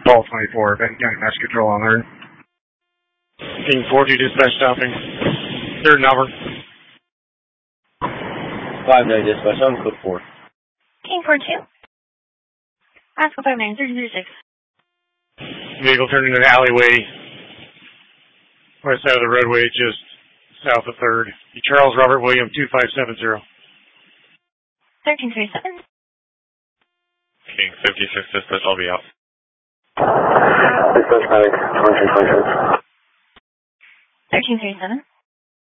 Ball 24, Benton County Master Control on there. King 42 dispatch stopping. Third number. 5-9 dispatch on code 4. King 42. Oscar 59, 3036. Vehicle turning into an alleyway. West side of the roadway, just south of 3rd. Charles Robert William 2570. 1337. King 56 dispatch, I'll be out. Dispatch 5, 2326. 1337.